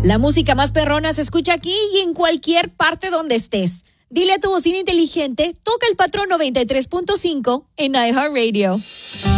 La música más perrona se escucha aquí y en cualquier parte donde estés. Dile a tu bocina inteligente, toca el Patrón 93.5 en iHeartRadio.